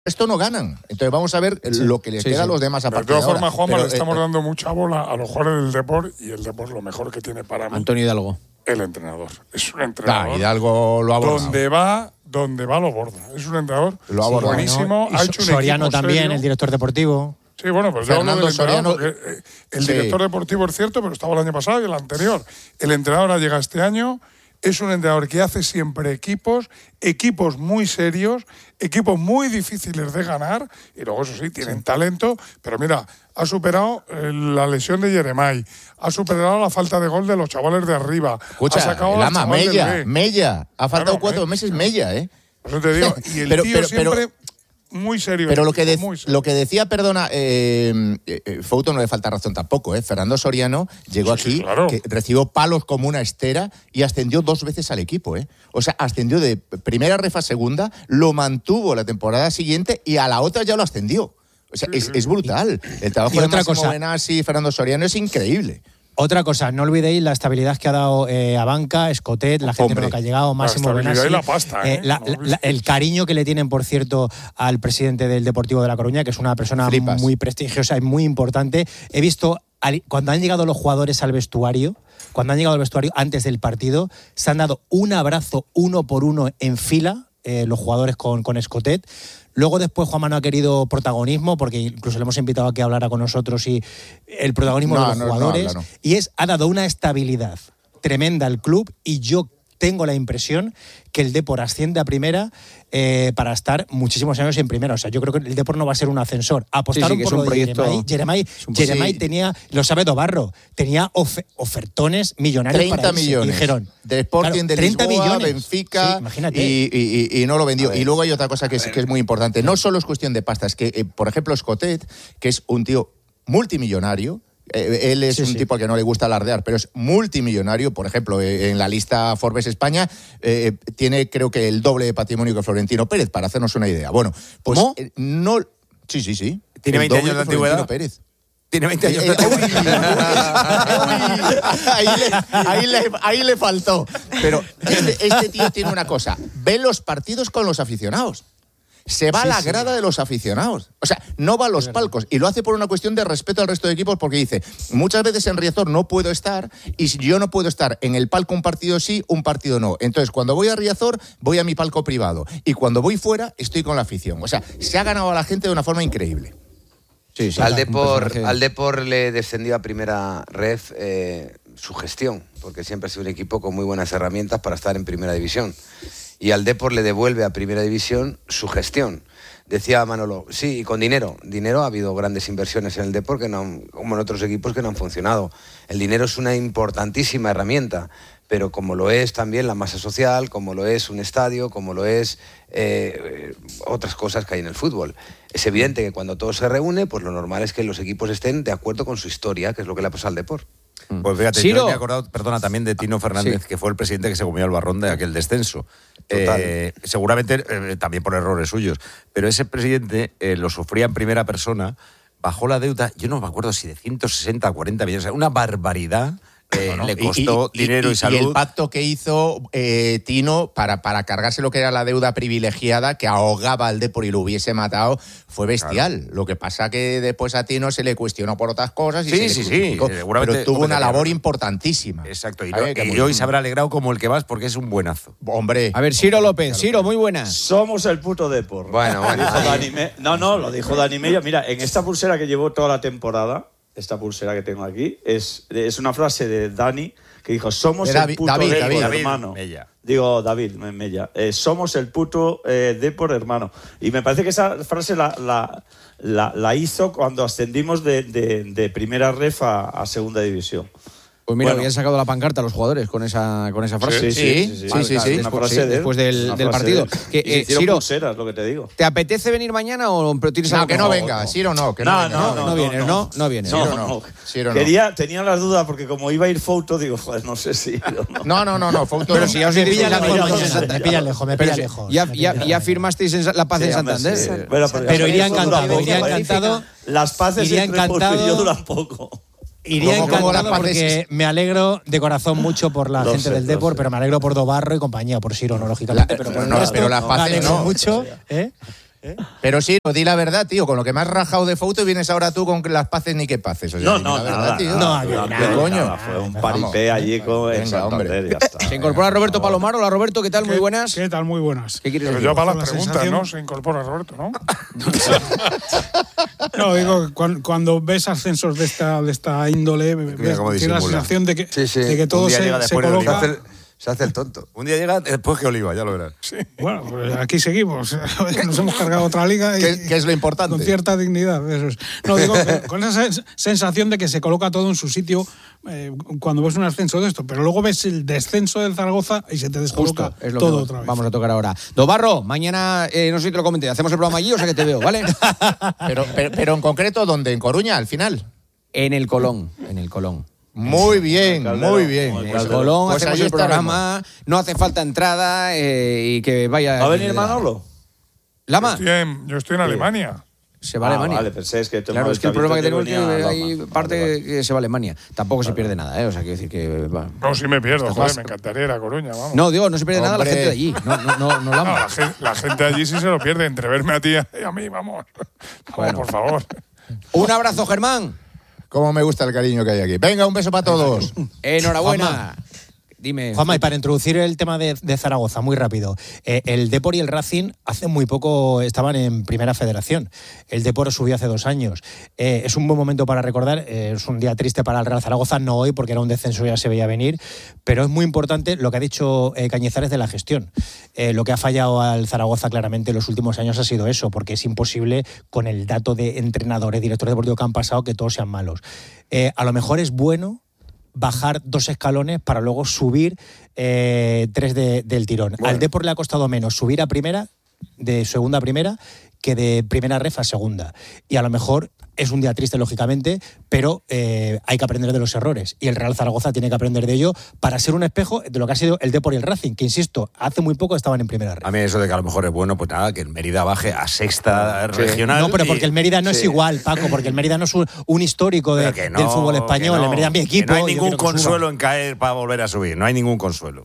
Esto no ganan. Entonces vamos a ver lo que les queda a los demás a partir de ahora. De todas formas, Juanma, le estamos dando mucha bola a los jugadores del Depor, y el Depor lo mejor que tiene para mí. Antonio Hidalgo. El entrenador. Es un entrenador. Hidalgo lo ha abordado. Donde va lo borda. Es un entrenador Buenísimo. buenísimo. Ha hecho un Soriano también, serio. El director deportivo. Sí, bueno, pues Fernando Soriano. El director deportivo es cierto, pero estaba el año pasado y el anterior. El entrenador llega este año. Es un entrenador que hace siempre equipos muy serios, equipos muy difíciles de ganar, y luego, eso sí, tienen talento, pero mira, ha superado la lesión de Yeremay, ha superado la falta de gol de los chavales de arriba. Escucha, ha sacado el ama, Mella, ha faltado 4 meses Mella, ¿eh? Por eso te digo, y el tío siempre muy serio. Pero lo que decía, perdona, Fouto no le falta razón tampoco, ¿eh? Fernando Soriano llegó aquí, claro, que recibió palos como una estera y ascendió 2 veces al equipo, ¿eh? O sea, ascendió de primera ref a segunda, lo mantuvo la temporada siguiente y a la otra ya lo ascendió. O sea, es brutal. El trabajo de Máximo Benassi y Fernando Soriano es increíble. Otra cosa, no olvidéis la estabilidad que ha dado Abanca, Escotet, la gente que ha llegado, Máximo Benassi. La pasta, el cariño que le tienen, por cierto, al presidente del Deportivo de La Coruña, que es una persona muy prestigiosa y muy importante. He visto, cuando han llegado los jugadores al vestuario, antes del partido, se han dado un abrazo 1 por 1 en fila, los jugadores con Escotet. Luego después Juanma no ha querido protagonismo, porque incluso le hemos invitado a que hablara con nosotros, y el protagonismo de los jugadores. Y ha dado una estabilidad tremenda al club, y yo tengo la impresión que el Depor asciende a primera para estar muchísimos años en primera. O sea, yo creo que el Depor no va a ser un ascensor. Apostaron por lo de Yeremay tenía, lo sabe Dobarro, tenía ofertones millonarios 30 para irse, millones. Dijeron, de Sporting, de 30 Lisboa, millones. Benfica, y no lo vendió. Y luego hay otra cosa que es muy importante. No solo es cuestión de pasta, es que, por ejemplo, Escotet, que es un tío multimillonario, él es un tipo al que no le gusta alardear, pero es multimillonario. Por ejemplo, en la lista Forbes España tiene, creo que, el doble de patrimonio que Florentino Pérez, para hacernos una idea. Bueno, pues ¿cómo? No. Sí. ¿Tiene 20 años de antigüedad? Pérez. Tiene 20 años de ahí le faltó. Pero este tío tiene una cosa: ve los partidos con los aficionados. Se va a la grada de los aficionados. O sea, no va a los palcos. Y lo hace por una cuestión de respeto al resto de equipos, porque dice, muchas veces en Riazor no puedo estar, y si yo no puedo estar en el palco un partido sí, un partido no. Entonces, cuando voy a Riazor, voy a mi palco privado. Y cuando voy fuera, estoy con la afición. O sea, se ha ganado a la gente de una forma increíble. Al Depor le descendió a primera ref su gestión, porque siempre ha sido un equipo con muy buenas herramientas para estar en primera división. Y al Depor le devuelve a primera división su gestión. Decía Manolo, sí, y con dinero. Ha habido grandes inversiones en el Depor, como en otros equipos, que no han funcionado. El dinero es una importantísima herramienta, pero como lo es también la masa social, como lo es un estadio, como lo es otras cosas que hay en el fútbol. Es evidente que cuando todo se reúne, pues lo normal es que los equipos estén de acuerdo con su historia, que es lo que le ha pasado al Depor. Pues fíjate, yo me he acordado, también de Tino Fernández, que fue el presidente que se comió el barrón de aquel descenso. Seguramente también por errores suyos. Pero ese presidente lo sufría en primera persona, bajó la deuda, yo no me acuerdo si de 160 a 40 millones, una barbaridad. Le costó dinero y salud. Y el pacto que hizo Tino para cargarse lo que era la deuda privilegiada, que ahogaba al Depor y lo hubiese matado, fue bestial. Claro. Lo que pasa que después a Tino se le cuestionó por otras cosas y pero tuvo una labor importantísima. Exacto. Y hoy se habrá alegrado como el que vas, porque es un buenazo. Hombre. A ver, Ciro López. Ciro, muy buenas. Somos el puto Depor. Bueno. Lo dijo Dani Mella. Mira, en esta pulsera que llevó toda la temporada, esta pulsera que tengo aquí, es una frase de Dani, que dijo, somos el puto Depor, hermano. Mella. Digo, David Mella. Somos el puto Depor, hermano. Y me parece que esa frase la hizo cuando ascendimos de primera ref a segunda división. Pues mira, habían sacado la pancarta a los jugadores con esa frase. Sí. Después del partido. Ciro, pulseras, lo que te digo. ¿Te apetece venir mañana o tienes algo? Que no venga. Ciro no. No viene. No. Tenía las dudas, porque como iba a ir Fouto, digo, joder, no sé si... No, Fouto. Pero si ya os me pilla lejos. ¿Ya firmasteis la paz en Santander? Sí. Pero iría encantado. Las paces entre Fouto y yo duran poco. Iría encantado porque me alegro de corazón mucho por la gente del Depor, pero me alegro por Dobarro y compañía, por Ciro, no, lógicamente. Pero las paces no. mucho, Pero sí, di la verdad, tío. Con lo que me has rajado de Fouto vienes ahora tú con las paces ni qué paces. O sea, nada, tío. ¿Qué coño? Fue un paripé allí con el Santander. Se incorpora Roberto Palomar. Hola, Roberto, ¿qué tal? Muy buenas. ¿Qué tal? Muy buenas. ¿Qué quieres decir? decir? Yo para las preguntas, ¿no? Se incorpora Roberto, ¿no? No, digo, cuando ves ascensos de esta índole, tienes la sensación de que todo se coloca... Se hace el tonto. Un día llega después que Oliva, ya lo verás. Sí. Bueno, pues aquí seguimos. Nos hemos cargado otra liga. ¿Qué es lo importante? Con cierta dignidad. Eso es. No, digo, con esa sensación de que se coloca todo en su sitio cuando ves un ascenso de esto. Pero luego ves el descenso del Zaragoza y se te descoloca todo otra vez. Vamos a tocar ahora. Dobarro, mañana, no sé si te lo comenté, ¿hacemos el programa allí o sea que te veo, ¿vale? pero en concreto, ¿dónde? ¿En Coruña, al final? En el Colón. Muy bien, muy bien. En el Colón hacemos el programa, no hace falta entrada y que vaya... ¿Va a venir Manolo? ¿Lama? Yo estoy en Alemania. Se va a Alemania. Vale, pensé que claro, es que el problema que tenemos es que hay parte que se va a Alemania. Tampoco se pierde nada, ¿eh? O sea, quiero decir que... No, sí me pierdo, joder, me encantaría ir a Coruña, vamos. No, digo, no se pierde nada la gente de allí. No, la gente de allí sí se lo pierde, entre verme a ti y a mí, vamos. Bueno, por favor. Un abrazo, Germán. Cómo me gusta el cariño que hay aquí. Venga, un beso para todos. Enhorabuena. Juanma. Dime. Juanma, y para introducir el tema de Zaragoza, muy rápido. El Depor y el Racing hace muy poco estaban en Primera Federación. El Depor subió hace 2 años. Es un buen momento para recordar. Es un día triste para el Real Zaragoza, no hoy, porque era un descenso ya se veía venir. Pero es muy importante lo que ha dicho Cañizares de la gestión. Lo que ha fallado al Zaragoza claramente en los últimos años ha sido eso, porque es imposible con el dato de entrenadores, directores deportivos que han pasado, que todos sean malos. A lo mejor es bueno bajar 2 escalones para luego subir 3 del tirón. Bueno. Al Depor le ha costado menos subir a primera, de segunda a primera, que de primera ref a segunda. Y a lo mejor es un día triste, lógicamente, pero hay que aprender de los errores. Y el Real Zaragoza tiene que aprender de ello para ser un espejo de lo que ha sido el Depor y el Racing, que, insisto, hace muy poco estaban en primera ref. A mí eso de que a lo mejor es bueno, pues nada, que el Mérida baje a sexta regional. No, pero porque el Mérida no es igual, Paco, porque el Mérida no es un histórico del fútbol español. El Mérida es mi equipo. Que no hay ningún consuelo en caer para volver a subir, no hay ningún consuelo.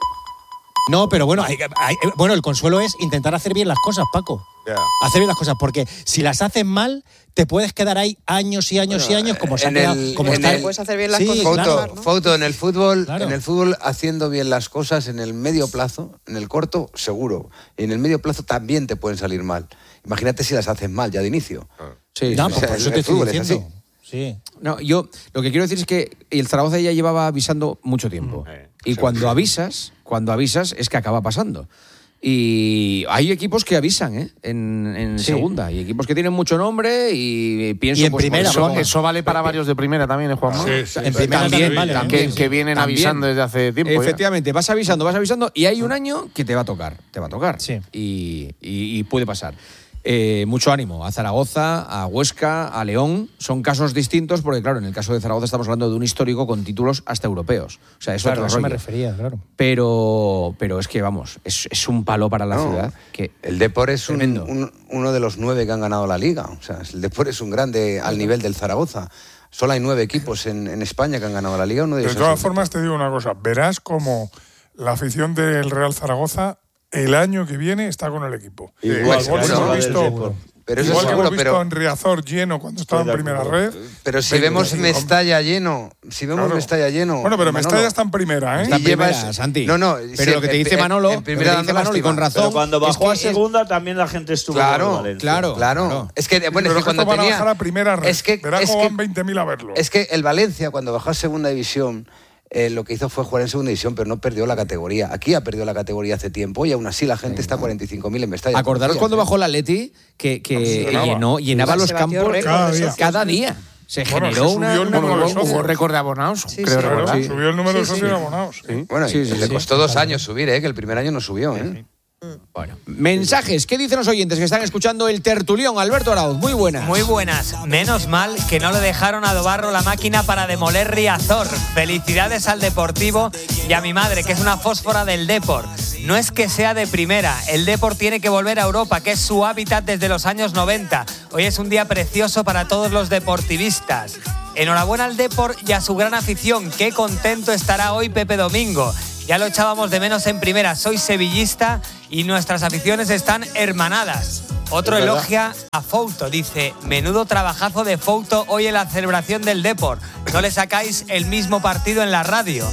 No, pero bueno, bueno, el consuelo es intentar hacer bien las cosas, Paco. Yeah. Hacer bien las cosas, porque si las haces mal, te puedes quedar ahí años y años y años como se ha quedado. Puedes hacer bien las cosas. Fouto, en el fútbol, haciendo bien las cosas en el medio plazo, en el corto, seguro. Y en el medio plazo también te pueden salir mal. Imagínate si las haces mal ya de inicio. Sí, no, por eso te estoy diciendo. Sí. No, yo lo que quiero decir es que el Zaragoza ya llevaba avisando mucho tiempo. Y cuando avisas es que acaba pasando. Y hay equipos que avisan en segunda, y equipos que tienen mucho nombre y pienso... Y en primera. Eso vale para varios de primera también, Juanma. Sí. En primera también vale. Que vienen avisando desde hace tiempo. Efectivamente, ya. vas avisando y hay un año que te va a tocar. Sí. Y puede pasar. Mucho ánimo a Zaragoza, a Huesca, a León. Son casos distintos porque, claro, en el caso de Zaragoza estamos hablando de un histórico con títulos hasta europeos. O sea, claro, eso me refería, claro. Pero es que, vamos, es un palo para la ciudad. Que el Depor es uno de los 9 que han ganado la Liga. O sea, el Depor es un grande al nivel del Zaragoza. Solo hay 9 equipos en España que han ganado la Liga. De todas formas, te digo una cosa. Verás como la afición del Real Zaragoza el año que viene está con el equipo. Igual hemos visto en Riazor lleno cuando estaba en primera red. Pero si vemos Mestalla lleno, Bueno, pero Mestalla está en primera, ¿eh? Está en primera, Santi. No, pero lo que te dice Manolo, y con razón. Pero cuando bajó a segunda también la gente estuvo Claro. Es que cuando van a bajar a primera red, verá cómo van 20.000 a verlo. Es que el Valencia, cuando bajó a segunda división, lo que hizo fue jugar en segunda división, pero no perdió la categoría. Aquí ha perdido la categoría hace tiempo y aún así la gente está a 45.000 en Mestalla. Acordaros cuando bajó el Atleti que llenaba los campos cada día. Se generó un récord de abonados. Subió el número de socios de abonados. Bueno, le costó 2 años subir, que el primer año no subió. Bueno, mensajes. ¿Qué dicen los oyentes que están escuchando el tertulión? Alberto Arauz, muy buenas. Muy buenas. Menos mal que no le dejaron a Dobarro la máquina para demoler Riazor. Felicidades al Deportivo y a mi madre, que es una fósfora del Depor. No es que sea de primera. El Depor tiene que volver a Europa, que es su hábitat desde los años 90. Hoy es un día precioso para todos los deportivistas. Enhorabuena al Depor y a su gran afición. Qué contento estará hoy Pepe Domingo. Ya lo echábamos de menos en primera. Soy sevillista y nuestras aficiones están hermanadas. Otro elogia a Fouto, dice, menudo trabajazo de Fouto hoy en la celebración del Depor. No le sacáis el mismo partido en la radio.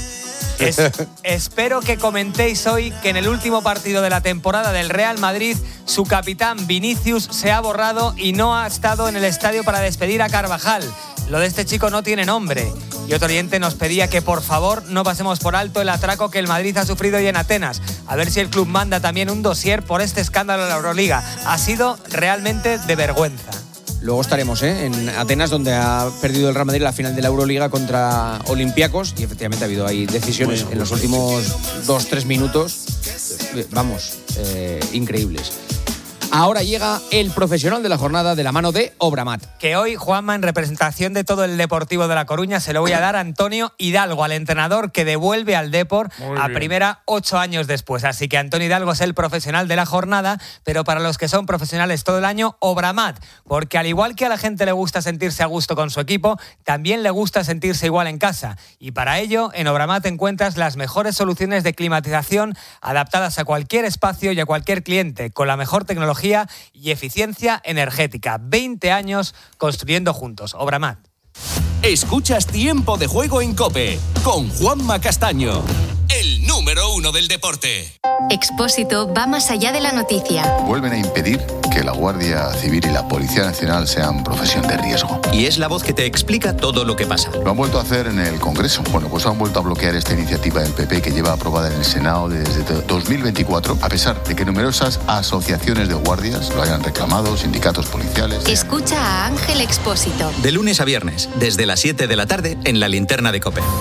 Espero que comentéis hoy que en el último partido de la temporada del Real Madrid, su capitán Vinicius se ha borrado y no ha estado en el estadio para despedir a Carvajal. Lo de este chico no tiene nombre. Y otro oyente nos pedía que por favor no pasemos por alto el atraco que el Madrid ha sufrido hoy en Atenas. A ver si el club manda también un dossier por este escándalo de la Euroliga. Ha sido realmente de vergüenza. Luego estaremos en Atenas, donde ha perdido el Real Madrid la final de la Euroliga contra Olympiacos, y efectivamente ha habido ahí decisiones en los últimos 2-3 minutos, vamos, increíbles. Ahora llega el profesional de la jornada de la mano de Obramat. Que hoy, Juanma, en representación de todo el Deportivo de La Coruña, se lo voy a dar a Antonio Hidalgo, al entrenador que devuelve al Depor a primera 8 años después. Así que Antonio Hidalgo es el profesional de la jornada, pero para los que son profesionales todo el año, Obramat. Porque al igual que a la gente le gusta sentirse a gusto con su equipo, también le gusta sentirse igual en casa. Y para ello, en Obramat encuentras las mejores soluciones de climatización adaptadas a cualquier espacio y a cualquier cliente, con la mejor tecnología y eficiencia energética. 20 años construyendo juntos. Obramat. Escuchas Tiempo de Juego en COPE con Juanma Castaño, el número 1 del deporte. Expósito va más allá de la noticia. Vuelven a impedir que la Guardia Civil y la Policía Nacional sean profesión de riesgo. Y es la voz que te explica todo lo que pasa. Lo han vuelto a hacer en el Congreso. Bueno, pues han vuelto a bloquear esta iniciativa del PP que lleva aprobada en el Senado desde 2024, a pesar de que numerosas asociaciones de guardias lo hayan reclamado, sindicatos policiales. Escucha a Ángel Expósito. De lunes a viernes, desde las 7 de la tarde, en la linterna de COPE.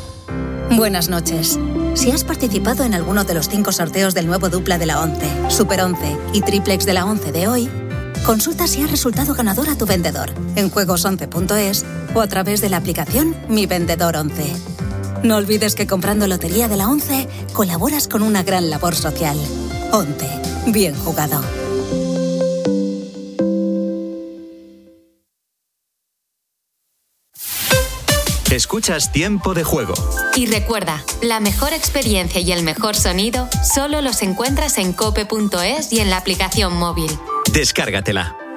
Buenas noches. Si has participado en alguno de los 5 sorteos del nuevo dupla de la 11, Super 11 y Triplex de la 11 de hoy, consulta si has resultado ganador a tu vendedor en juegos11.es o a través de la aplicación Mi Vendedor 11. No olvides que comprando Lotería de la 11 colaboras con una gran labor social. 11. Bien jugado. Escuchas Tiempo de Juego. Y recuerda, la mejor experiencia y el mejor sonido solo los encuentras en cope.es y en la aplicación móvil. Descárgatela.